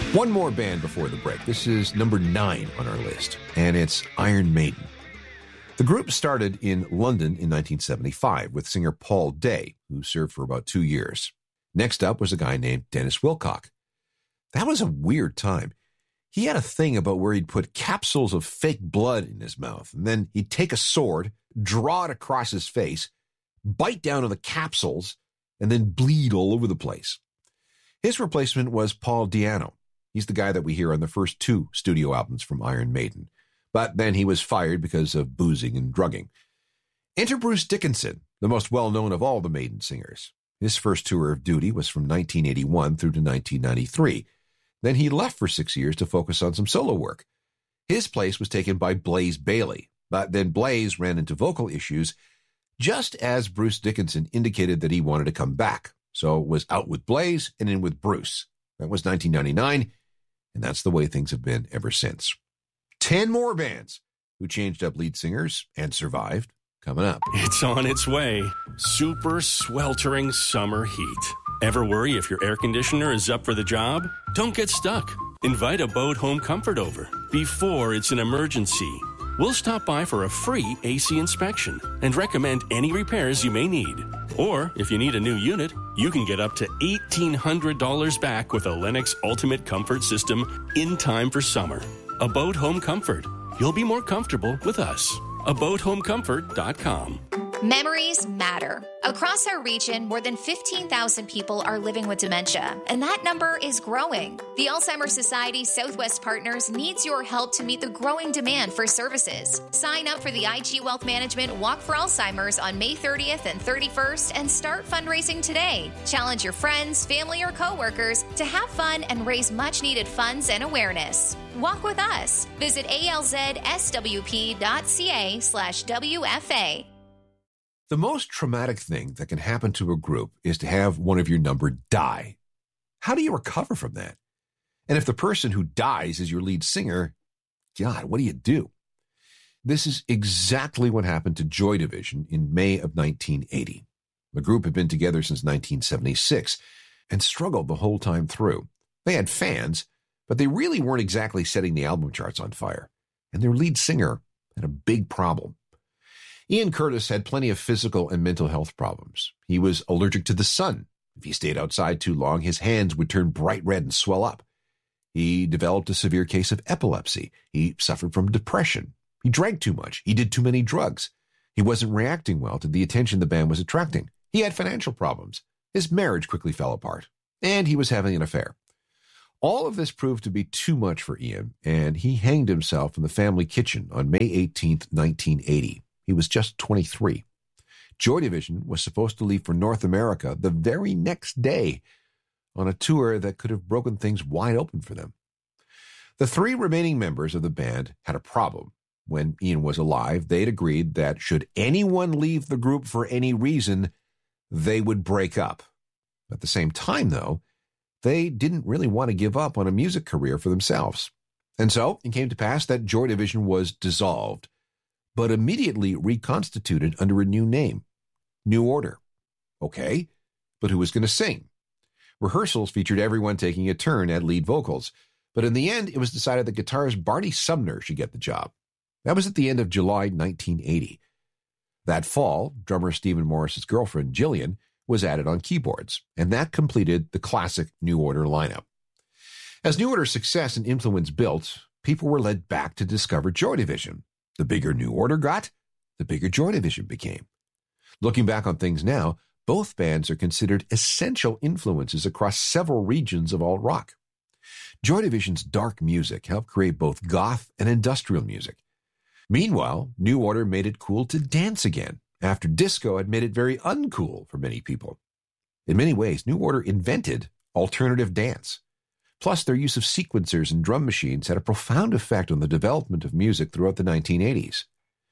One more band before the break. This is number 9 on our list, and it's Iron Maiden. The group started in London in 1975 with singer Paul Day, who served for about 2 years. Next up was a guy named Dennis Wilcock. That was a weird time. He had a thing about where he'd put capsules of fake blood in his mouth, and then he'd take a sword, draw it across his face, bite down on the capsules, and then bleed all over the place. His replacement was Paul Di'Anno. He's the guy that we hear on the first 2 studio albums from Iron Maiden. But then he was fired because of boozing and drugging. Enter Bruce Dickinson, the most well-known of all the Maiden singers. His first tour of duty was from 1981 through to 1993. Then he left for 6 years to focus on some solo work. His place was taken by Blaze Bayley, but then Blaze ran into vocal issues just as Bruce Dickinson indicated that he wanted to come back. So it was out with Blaze and in with Bruce. That was 1999, and that's the way things have been ever since. 10 more bands who changed up lead singers and survived coming up. It's on its way. Super sweltering summer heat. Ever worry if your air conditioner is up for the job? Don't get stuck. Invite Abode Home Comfort over before it's an emergency. We'll stop by for a free AC inspection and recommend any repairs you may need. Or, if you need a new unit, you can get up to $1,800 back with a Lennox Ultimate Comfort System in time for summer. Abode Home Comfort. You'll be more comfortable with us. AbodeHomeComfort.com. Memories matter. Across our region, more than 15,000 people are living with dementia, and that number is growing. The Alzheimer's Society Southwest Partners needs your help to meet the growing demand for services. Sign up for the IG Wealth Management Walk for Alzheimer's on May 30th and 31st and start fundraising today. Challenge your friends, family, or coworkers to have fun and raise much-needed funds and awareness. Walk with us. Visit alzswp.ca/WFA. The most traumatic thing that can happen to a group is to have one of your number die. How do you recover from that? And if the person who dies is your lead singer, God, what do you do? This is exactly what happened to Joy Division in May of 1980. The group had been together since 1976 and struggled the whole time through. They had fans, but they really weren't exactly setting the album charts on fire. And their lead singer had a big problem. Ian Curtis had plenty of physical and mental health problems. He was allergic to the sun. If he stayed outside too long, his hands would turn bright red and swell up. He developed a severe case of epilepsy. He suffered from depression. He drank too much. He did too many drugs. He wasn't reacting well to the attention the band was attracting. He had financial problems. His marriage quickly fell apart. And he was having an affair. All of this proved to be too much for Ian, and he hanged himself in the family kitchen on May 18th, 1980. He was just 23. Joy Division was supposed to leave for North America the very next day on a tour that could have broken things wide open for them. The 3 remaining members of the band had a problem. When Ian was alive, they'd agreed that should anyone leave the group for any reason, they would break up. At the same time, though, they didn't really want to give up on a music career for themselves. And so it came to pass that Joy Division was dissolved, but immediately reconstituted under a new name, New Order. Okay, but who was going to sing? Rehearsals featured everyone taking a turn at lead vocals, but in the end, it was decided that guitarist Barney Sumner should get the job. That was at the end of July 1980. That fall, drummer Stephen Morris's girlfriend, Jillian, was added on keyboards, and that completed the classic New Order lineup. As New Order's success and influence built, people were led back to discover Joy Division. The bigger New Order got, the bigger Joy Division became. Looking back on things now, both bands are considered essential influences across several regions of alt rock. Joy Division's dark music helped create both goth and industrial music. Meanwhile, New Order made it cool to dance again, after disco had made it very uncool for many people. In many ways, New Order invented alternative dance. Plus, their use of sequencers and drum machines had a profound effect on the development of music throughout the 1980s.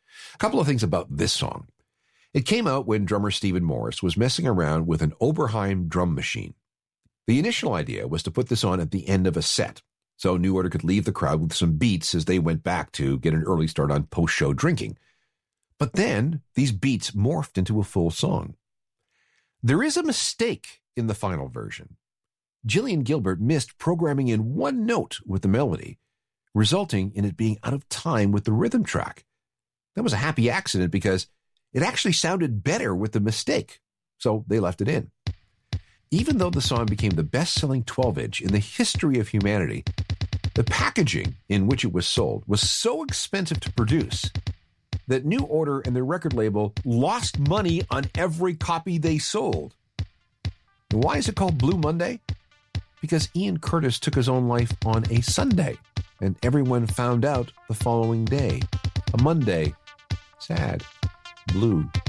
A couple of things about this song. It came out when drummer Stephen Morris was messing around with an Oberheim drum machine. The initial idea was to put this on at the end of a set, so New Order could leave the crowd with some beats as they went back to get an early start on post-show drinking. But then, these beats morphed into a full song. There is a mistake in the final version. Gillian Gilbert missed programming in one note with the melody, resulting in it being out of time with the rhythm track. That was a happy accident because it actually sounded better with the mistake, so they left it in. Even though the song became the best-selling 12-inch in the history of humanity, the packaging in which it was sold was so expensive to produce that New Order and their record label lost money on every copy they sold. And why is it called Blue Monday? Because Ian Curtis took his own life on a Sunday, and everyone found out the following day. A Monday. Sad. Blue.